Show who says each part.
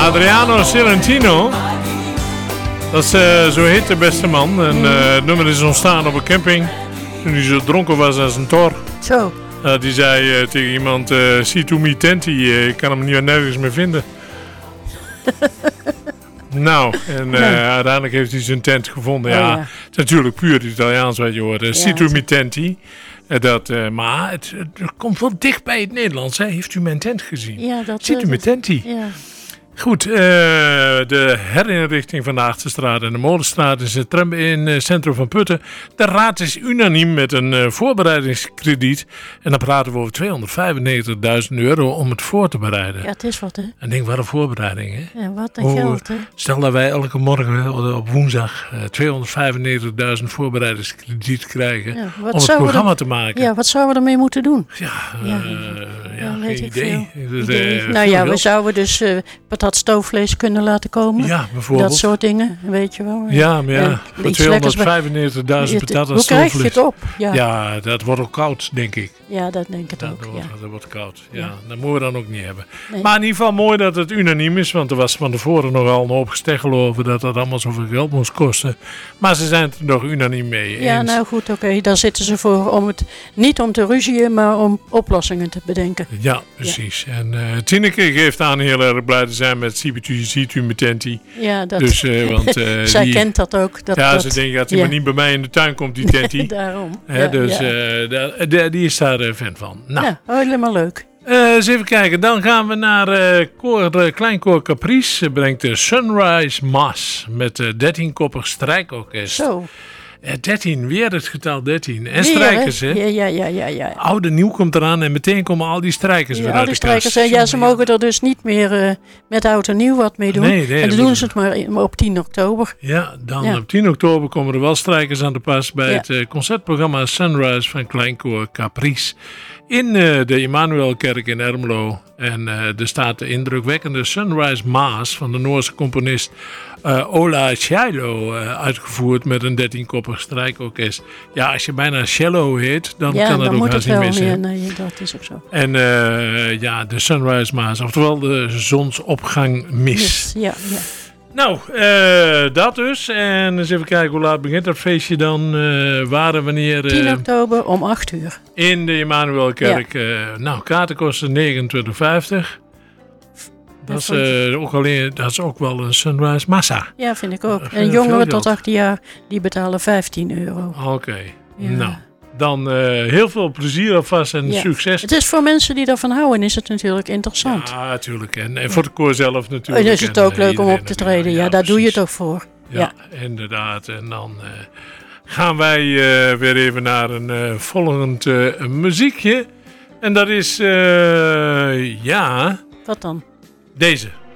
Speaker 1: Adriano Celentino. Dat is, zo heet de beste man. En het nummer is ontstaan op een camping. Toen hij zo dronken was als een tor.
Speaker 2: Zo.
Speaker 1: Die zei tegen iemand, see to me tenti, ik kan hem niet nergens meer vinden. Nou, en uiteindelijk heeft hij zijn tent gevonden. Ja, het is natuurlijk puur Italiaans wat je hoort. See to me tenti. Maar het komt wel dicht bij het Nederlands. Hè? Heeft u mijn tent gezien?
Speaker 2: Ja, dat
Speaker 1: ziet u mijn tenti?
Speaker 2: Ja.
Speaker 1: Goed, de herinrichting van de Achterstraat en de Molenstraat in het centrum van Putten. De raad is unaniem met een voorbereidingskrediet. En dan praten we over €295.000 om het voor te bereiden.
Speaker 2: Ja, het is wat, hè?
Speaker 1: En denk, wat een voorbereiding, hè?
Speaker 2: Ja, wat een geld, hè?
Speaker 1: Stel dat wij elke morgen op woensdag €295.000 voorbereidingskrediet krijgen om het programma te maken.
Speaker 2: Ja, wat zouden we ermee moeten doen?
Speaker 1: Geen idee.
Speaker 2: We zouden dus patatstoofvlees kunnen laten komen.
Speaker 1: Ja, bijvoorbeeld.
Speaker 2: Dat soort dingen, weet je wel.
Speaker 1: Ja, maar voor €295.000 patatstoofvlees.
Speaker 2: Hoe krijg je het op?
Speaker 1: Ja, dat wordt ook koud, denk ik.
Speaker 2: Ja, dat denk ik ook.
Speaker 1: Dat wordt koud. Ja, dat moeten we dan ook niet hebben. Nee. Maar in ieder geval mooi dat het unaniem is, want er was van tevoren nogal een hoop gesteggel over dat allemaal zoveel geld moest kosten. Maar ze zijn het er nog unaniem mee eens.
Speaker 2: Ja, nou goed, oké. Daar zitten ze voor niet om te ruzien, maar om oplossingen te bedenken.
Speaker 1: Ja, precies. Ja. En Tineke geeft aan heel erg blij te zijn met Situ Metenti.
Speaker 2: Ja, dat.
Speaker 1: Dus, want,
Speaker 2: zij kent dat ook.
Speaker 1: Ze denkt dat hij maar niet bij mij in de tuin komt, die tenti.
Speaker 2: Daarom.
Speaker 1: Die is daar fan van. Nou.
Speaker 2: Ja, helemaal leuk.
Speaker 1: Eens even kijken, dan gaan we naar Kleinkoor Caprice. Ze brengt de Sunrise Mass met 13-koppig strijkorkest.
Speaker 2: Zo.
Speaker 1: 13, weer het getal 13. En strijkers, hè?
Speaker 2: Ja.
Speaker 1: Oude nieuw komt eraan en meteen komen al die strijkers weer uit de kast.
Speaker 2: Ja, ze mogen er dus niet meer met oud en nieuw wat mee doen. Nee, en dan doen ze het maar op 10 oktober.
Speaker 1: Ja, dan op 10 oktober komen er wel strijkers aan de pas bij het concertprogramma Sunrise van Kleinkoor Caprice. In de Immanuelkerk in Ermelo. En er staat de indrukwekkende Sunrise Mass van de Noorse componist Ola Shiloh uitgevoerd met een 13-koppig strijkorkest. Ja, als je bijna Cello heet, dan kan dat ook haast niet missen.
Speaker 2: Ja, nee, dat is ook zo.
Speaker 1: En de Sunrise Mass, oftewel de zonsopgang mis.
Speaker 2: Ja.
Speaker 1: Nou, dat dus. En eens even kijken hoe laat begint dat feestje dan. Wanneer?
Speaker 2: 10 oktober om 8 uur.
Speaker 1: In de Immanuelkerk. Kaarten kosten €29,50. Dat is ook wel een Sunrise Massa.
Speaker 2: Ja, vind ik ook. En jongeren tot 18 jaar, die betalen €15.
Speaker 1: Oké. Nou. Dan heel veel plezier alvast en succes.
Speaker 2: Het is voor mensen die daarvan houden, is het natuurlijk interessant.
Speaker 1: Ja, natuurlijk. En voor de koor zelf natuurlijk.
Speaker 2: En is het ook leuk om op te treden. Ja, daar doe je het ook voor.
Speaker 1: Ja, inderdaad. En dan gaan wij weer even naar een volgend muziekje. En dat is,
Speaker 2: Wat dan?
Speaker 1: deze.